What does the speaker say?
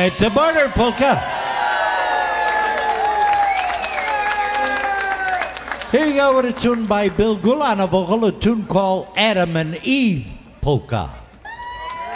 It's a border polka. Here you go with a tune by Bill Gull on a vocal, a tune called Adam and Eve Polka.